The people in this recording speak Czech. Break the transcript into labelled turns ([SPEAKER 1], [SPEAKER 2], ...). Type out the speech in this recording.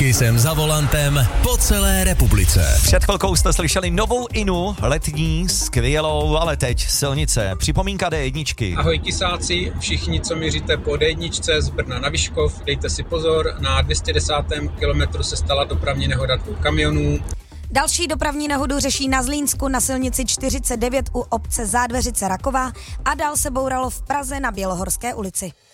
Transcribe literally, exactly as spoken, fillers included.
[SPEAKER 1] Taky jsem za volantem po celé republice.
[SPEAKER 2] Před chvilkou jste slyšeli novou Inu, letní, skvělou, ale teď silnice. Připomínka D jedna.
[SPEAKER 3] Ahoj tisáci, všichni, co měříte po D jedna z Brna na Vyškov, dejte si pozor, na dvě stě desátém kilometru se stala dopravní nehoda dvou kamionů.
[SPEAKER 4] Další dopravní nehodu řeší na Zlínsku na silnici čtyřicet devět u obce Zádveřice Raková a dál se bouralo v Praze na Bělohorské ulici.